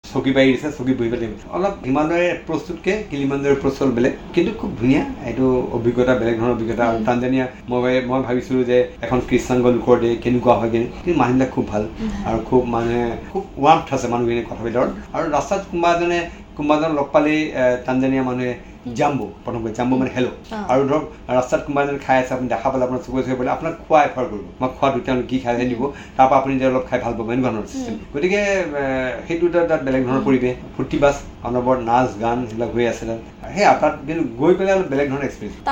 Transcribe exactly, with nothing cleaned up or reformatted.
চকী পাৰি দিছে, চকী বহি পেলাই অলপ হিমালয়ৰ এপ্ৰ'চটোতকৈ কিলিমাঞ্জাৰোৰ এপ্ৰ'চ হ'ল বেলেগ, কিন্তু খুব ধুনীয়া। এইটো অভিজ্ঞতা, বেলেগ ধৰণৰ অভিজ্ঞতা। আৰু তানজানিয়া মই মই ভাবিছিলোঁ যে এখন কৃষ্ণাংগ লোকৰ দেশ কেনেকুৱা হয়, কিন্তু মানুহবিলাক খুব ভাল আৰু খুব মানে খুব ৱাৰ্মথ আছে মানুহখিনি কথাবিলাকৰ। আৰু ৰাস্তাত কোনোবা এজনে কোনোবা এজন লগ পালেই তানজানিয়া মানুহে জাম্বো, প্ৰথমকৈ জাম্বো মানে হেল্ল'। আৰু ধৰক ৰাস্তাত কোনোবা এজন খাই আছে, আপুনি দেখা পালে আপোনাৰ চকুৱে চকুৱে পালে আপোনাক খোৱা এফাৰ কৰিব, মই খোৱা দুটা কি খাই দিব, তাৰপৰা আপুনি যে অলপ খাই ভাল পাব, এনেকুৱা ধৰণৰ চিষ্টেম। গতিকে সেইটো এটা তাত বেলেগ ধৰণৰ পৰিৱেশ, ফূৰ্তি বাছ, অনবৰত নাচ গান সেইবিলাক হৈ আছে তাত। সেয়া তাত কিন্তু গৈ পেলাই অলপ বেলেগ ধৰণৰ এক্সপিৰিয়েঞ্চ।